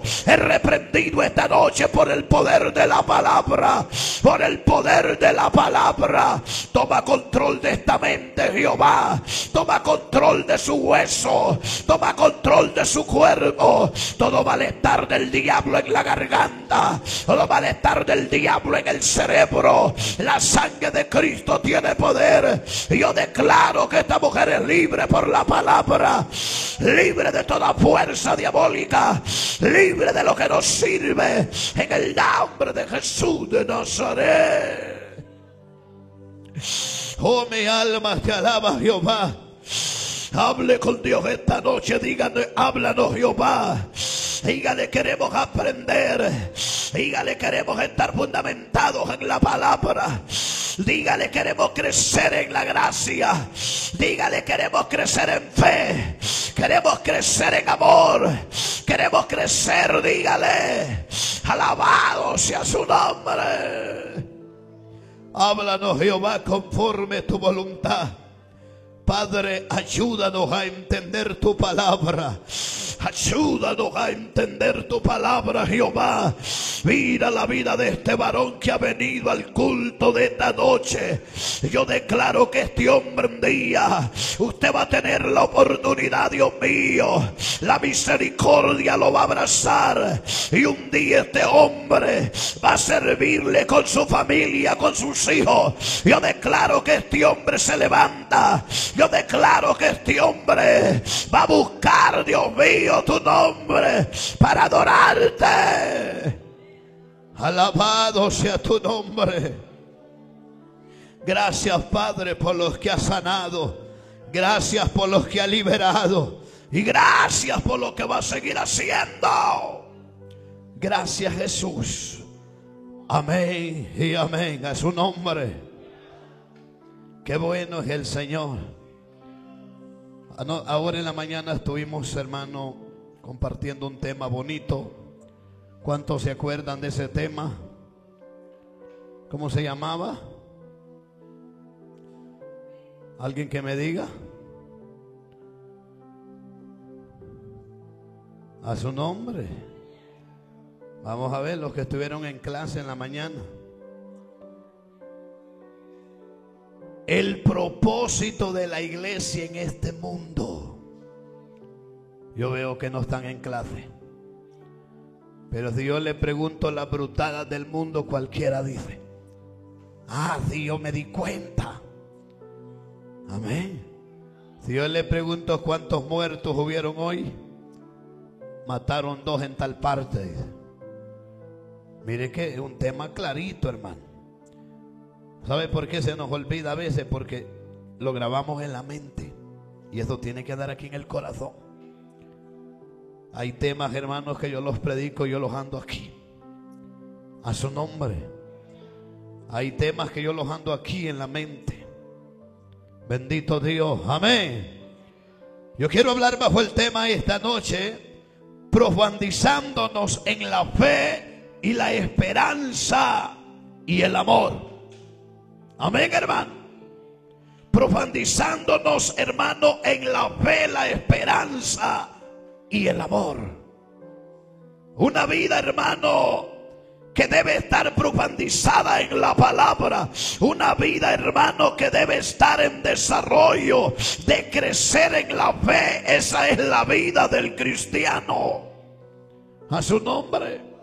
es reprendido esta noche por el poder de la palabra. Por el poder de la palabra. Toma control de esta mente, Jehová. Toma control de su hueso. Toma control de su cuerpo. Todo malestar del diablo en la garganta, todo malestar del diablo en el cerebro. La sangre de Cristo tiene poder. Y yo declaro que esta mujer es libre por la palabra, libre de toda fuerza diabólica, libre de lo que nos sirve, en el nombre de Jesús de Nazaret. Oh, mi alma te alaba, Jehová. Hable con Dios esta noche. Dígale, háblanos, Jehová. Dígale, queremos aprender. Dígale, queremos estar fundamentados en la palabra. Dígale, queremos crecer en la gracia. Dígale, queremos crecer en fe. Queremos crecer en amor. Queremos crecer, dígale. Alabado sea su nombre. Háblanos, Jehová, conforme tu voluntad. Padre, ayúdanos a entender tu palabra. Ayúdanos a entender tu palabra, Jehová. Mira la vida de este varón que ha venido al culto de esta noche. Yo declaro que este hombre un día, usted va a tener la oportunidad, Dios mío. La misericordia lo va a abrazar. Y un día este hombre va a servirle con su familia, con sus hijos. Yo declaro que este hombre se levanta. Yo declaro que este hombre va a buscar, Dios mío, tu nombre para adorarte. Alabado sea tu nombre. Gracias, Padre, por los que has sanado. Gracias por los que has liberado. Y gracias por lo que va a seguir haciendo. Gracias, Jesús. Amén y amén a su nombre. Qué bueno es el Señor. Ahora en la mañana estuvimos, hermano, compartiendo un tema bonito. ¿Cuántos se acuerdan de ese tema? ¿Cómo se llamaba? ¿Alguien que me diga? A su nombre. Vamos a ver los que estuvieron en clase en la mañana. El propósito de la iglesia en este mundo. Yo veo que no están en clase. Pero si yo le pregunto las brutadas del mundo, cualquiera dice: ah, sí, yo me di cuenta. Amén. Si yo le pregunto cuántos muertos hubieron hoy, mataron 2 en tal parte, dice. Mire que es un tema clarito, hermano. ¿Sabe por qué se nos olvida a veces? Porque lo grabamos en la mente. Y eso tiene que dar aquí en el corazón. Hay temas, hermanos, que yo los predico y yo los ando aquí. A su nombre. Hay temas que yo los ando aquí en la mente. Bendito Dios. Amén. Yo quiero hablar bajo el tema esta noche: profundizándonos en la fe y la esperanza y el amor. Amén, hermano. Profundizándonos, hermano, en la fe, la esperanza y el amor. Una vida, hermano, que debe estar profundizada en la palabra. Una vida, hermano, que debe estar en desarrollo, de crecer en la fe. Esa es la vida del cristiano. A su nombre.